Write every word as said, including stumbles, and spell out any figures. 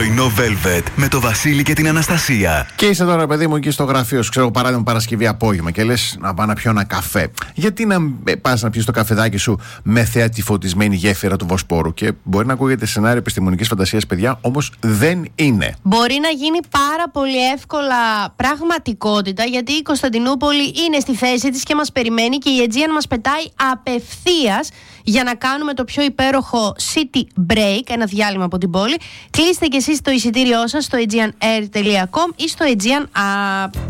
Πρωινό Velvet με το Βασίλη και την Αναστασία. Και είσαι τώρα, παιδί μου, εκεί στο γραφείο σου, ξέρω, παράδειγμα Παρασκευή απόγευμα, και λες να πάω να πιω ένα καφέ. Γιατί να πας να πιεις το καφεδάκι σου με θέα τη φωτισμένη γέφυρα του Βοσπόρου? Και μπορεί να ακούγεται σενάριο επιστημονικής φαντασίας, παιδιά, όμως δεν είναι. Μπορεί να γίνει πάρα πολύ εύκολα πραγματικότητα, γιατί η Κωνσταντινούπολη είναι στη θέση της και μας περιμένει, και η Aegean μας πετάει απευθείας για να κάνουμε το πιο υπέροχο city break, ένα διάλειμμα από την πόλη. Κλείστε και εσείς το εισιτήριό σας στο aegean air τελεία com ή στο Aegean App.